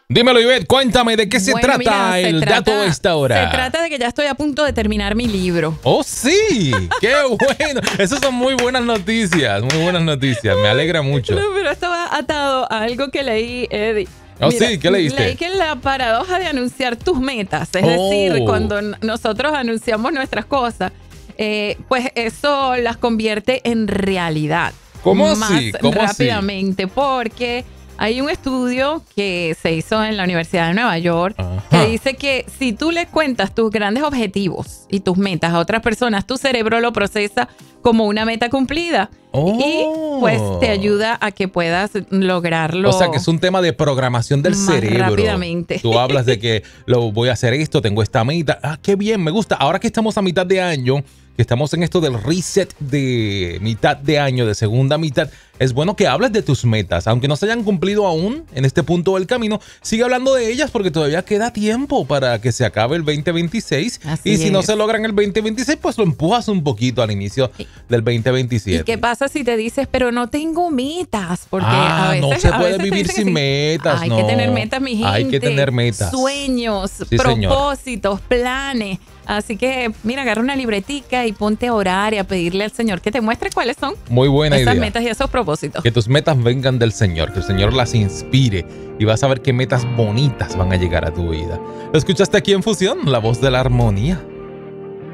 Dímelo, Ivette, cuéntame de qué se trata mira, el dato de esta hora. Se trata de que ya estoy a punto de terminar mi libro. ¡Oh, sí! ¡Qué bueno! Esas son muy buenas noticias, me alegra mucho. No, pero esto va atado a algo que leí, Eddie. Oh, Mira, sí, ¿qué leíste? Leí que la paradoja de anunciar tus metas, es decir, cuando nosotros anunciamos nuestras cosas, pues eso las convierte en realidad. ¿Cómo así? Más ¿Cómo rápidamente, así? porque hay un estudio que se hizo en la Universidad de Nueva York que dice que si tú le cuentas tus grandes objetivos y tus metas a otras personas, tu cerebro lo procesa como una meta cumplida. Y pues te ayuda a que puedas lograrlo. O sea que es un tema de programación del cerebro. Rápidamente. Tú hablas de que voy a hacer esto, tengo esta meta. Ah, qué bien, me gusta. Ahora que estamos a mitad de año, que estamos en esto del reset de mitad de año, de segunda mitad, es bueno que hables de tus metas. Aunque no se hayan cumplido aún en este punto del camino, sigue hablando de ellas porque todavía queda tiempo para que se acabe el 2026. Así y si es. no se logran el 2026, pues lo empujas un poquito al inicio del 2027. ¿Y qué pasa si te dices, pero no tengo metas? Porque no se puede vivir sin metas. Hay que tener metas, mi gente. Hay que tener metas. Sueños, Sí, propósitos, planes. Así que, mira, agarra una libretica y ponte a orar y a pedirle al Señor que te muestre cuáles son Muy buena esas idea. metas y esos propósitos. Que tus metas vengan del Señor, que el Señor las inspire y vas a ver qué metas bonitas van a llegar a tu vida. Lo escuchaste aquí en Fusión, la voz de la armonía.